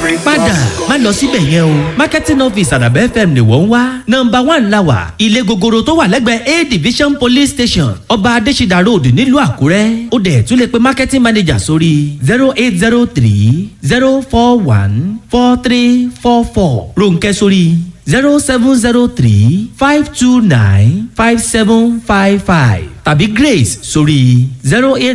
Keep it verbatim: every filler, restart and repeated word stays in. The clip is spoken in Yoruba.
padà má lọ síbẹ̀ yẹn o marketing office àdàbẹ̀ fm ni wọ́n ń wá nọ́mbà one la wà ilé gogoro tó wà lẹ́gbẹ̀ẹ́ a division police station ọba adésídà road nílùú àkúrẹ́ ó dẹ̀ tún lè pe marketing manager sórí zero eight zero three zero four one four three four four ronkẹ́ sórí zero seven zero three five two nine five seven five five tàbí grace sórí zero eight